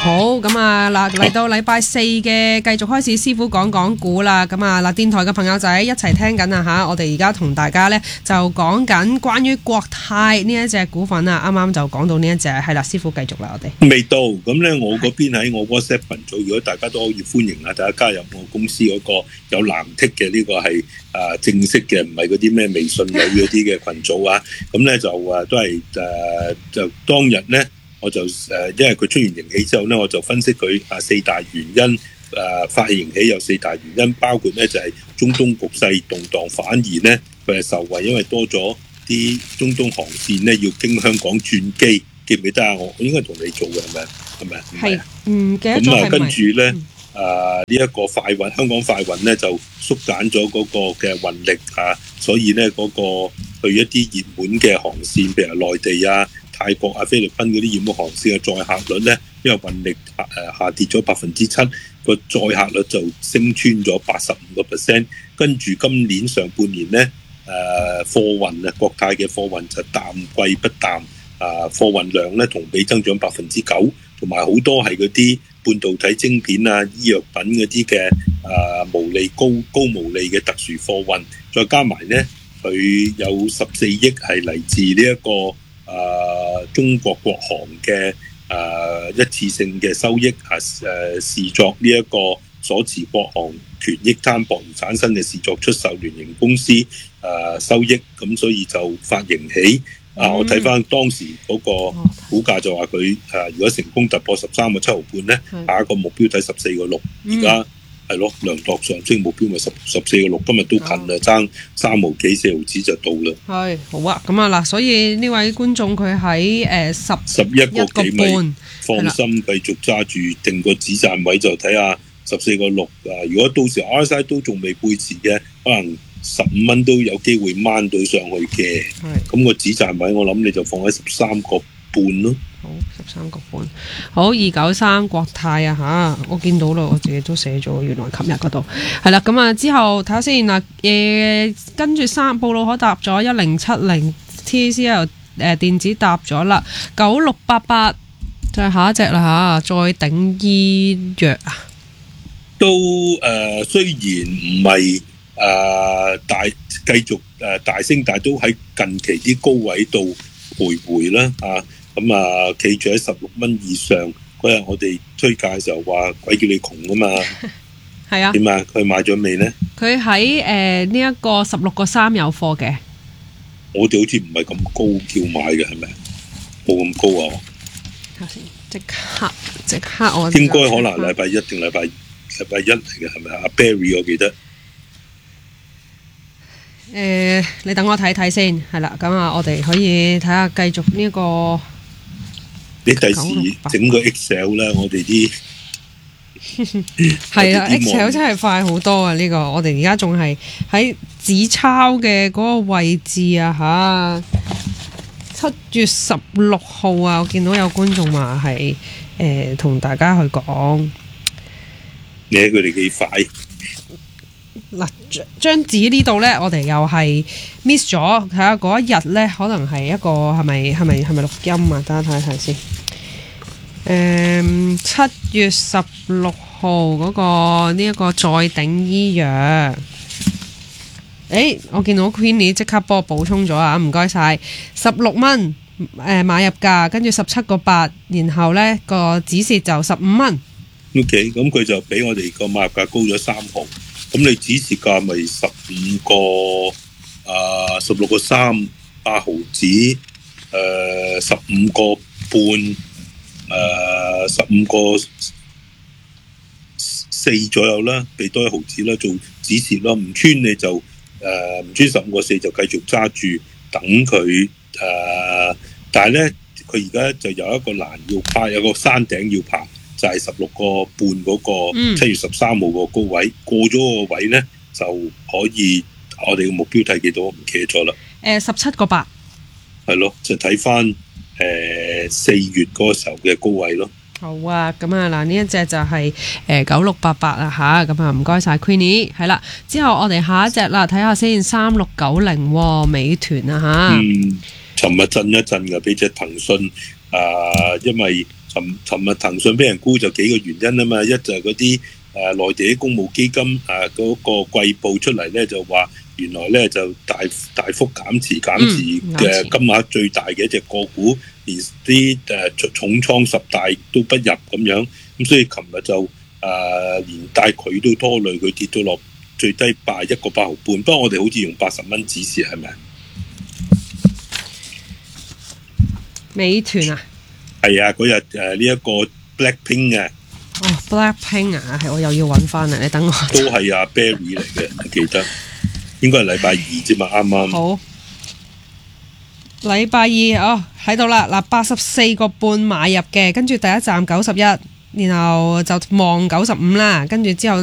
好，咁啊嗱，嚟到禮拜四嘅繼續開始，師傅講股啦。咁啊嗱，電台嘅朋友仔一齊聽緊啊吓，我哋而家同大家呢就講緊關於國泰呢一隻股份啊，啱啱就講到呢一隻係啦，師傅繼續啦，我哋未到咁呢，我嗰邊喺我 WhatsApp 群組，如果大家都可以歡迎啊，大家加入我公司嗰個有藍剔嘅呢個係正式嘅，唔係嗰啲咩微信女嗰啲嘅群組啊。咁呢就都係就當日呢。我就因為佢出現盈喜之後咧，我就分析佢四大原因。發盈喜有四大原因，包括咧就係中東局勢動盪，反而咧佢係受惠，因為多咗啲中東航線咧要經香港轉機，記唔記得啊？我應該同你做嘅係咪？ 係唔記得咗係咪？ 咁跟住咧呢一個快運香港快運咧就縮減咗嗰個嘅運力所以咧嗰個去一啲熱門嘅航線，譬如內地啊、泰國啊、菲律賓嗰啲熱門航線嘅載客率咧，因為運力下跌咗7%，個載客率就升穿咗85%。跟住今年上半年咧，貨運國泰嘅貨運就淡季不淡，貨運量咧同比增長9%，同埋好多係嗰啲半導體晶片啊、醫藥品嗰啲嘅毛利高毛利嘅特殊貨運，再加埋咧佢有14億係嚟自呢一個中國國航嘅一次性嘅收益視作呢一個所持國航權益攤薄而產生嘅視作出售聯營公司收益，咁所以就發盈喜。我睇翻當時嗰個股價就話佢如果成功突破13個7毫半咧，下一個目標睇14個6，而家係咯，量度上升目標咪14個6，今日都近啦，爭3毫幾4毫子就到啦。 係好啊，咁啊嗱，所以呢位觀眾佢喺11個幾米， 放心繼續揸住定個止賺位就睇下14個6。如果到時 RSI 都仲未背馳嘅，可能15蚊都有機會掹到上去嘅。咁個止賺位我諗你就放喺13個半咯。 好，13個半。好，293國泰啊吓，我見到啦，我自己都寫咗，原來琴日嗰度係啦。咁啊之後睇下先嗱，跟住布魯可搭咗1070 TCL 電子搭咗啦，9688就係下一隻啦吓，再頂醫藥啊， 都雖然唔係繼續大升，但係都喺近期啲高位度徘徊啦咁企住喺16蚊以上。嗰日我哋推介嘅時候話鬼叫你窮啊嘛， 係啊， 點啊？佢買咗未呢？ 佢喺呢一個16個3有貨嘅。 我哋好似唔係咁高叫買嘅，係咪？冇咁高啊！ 即刻我應該可能禮拜一定禮拜一嚟嘅，係咪阿 Barry 我記得。 你等我睇睇先，係啦，咁我哋可以睇下繼續呢個。 你第時整個 Excel 啦，我哋啲係啊 ，Excel 真係快好多啊！呢個我哋而家仲係喺紙鈔嘅嗰個位置啊吓。7月16號啊，我見到有觀眾話係同大家去講， 你睇佢哋幾快嗱，張紙呢度呢，我哋又係 miss 咗，睇下嗰一日呢，可能係一個係咪錄音啊？等下睇睇先。7月16號嗰個呢一個再頂醫藥，我見到 Queenie 即刻幫我補充咗啊，唔該晒，16蚊買入價，跟住17個8，然後呢個止蝕就15蚊。 OK， 咁佢就比我哋個買入價高咗3毫。咁你止蝕價咪16個3 8毫子15個半15個4左右啦，俾多1毫子啦，做止蝕咯。唔穿你就唔穿15個4就繼續揸住等佢但係咧佢而家就有一個欄要爬，有個山頂要爬，就係16個半嗰個7月13號個高位，過咗個位咧就可以，我哋嘅目標睇幾多唔記得咗啦。 17個8 係咯，就睇翻4月嗰個時候嘅高位咯。 好啊，咁啊嗱，呢一隻就係9688啊吓，咁啊唔該晒 Queenie， 係啦，之後我哋下一隻啦，睇下先3690美團啊吓。 尋日震一震嘅，俾隻騰訊因為尋日騰訊俾人沽就幾個原因啊嘛，一就係嗰啲內地啲公募基金嗰個季報出嚟咧，就話原來咧就大幅減持嘅金額最大嘅一隻個股，連啲重倉10大都不入咁樣，咁所以琴日就連帶佢都拖累佢跌到落最低81個8毫半，不過我哋好似用80蚊指示係咪？ 美團啊？ 係啊，嗰日呢一個 Blackpink 啊。 哦 ，Blackpink 啊，係我又要揾翻啦，你等我。 都係阿 Barry 嚟嘅，記得應該係禮拜二啫嘛，啱啱。 好，禮拜二哦喺度啦，嗱84個半買入嘅，跟住第一站91，然後就望95啦，跟住之後。